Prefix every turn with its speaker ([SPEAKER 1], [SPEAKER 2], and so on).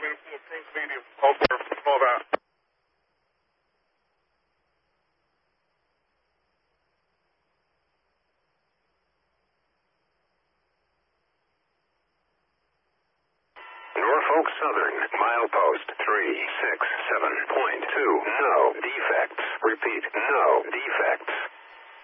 [SPEAKER 1] cabin full of pink medium. Over, over.
[SPEAKER 2] Norfolk Southern, milepost 367.2. No defects. Repeat, no defects.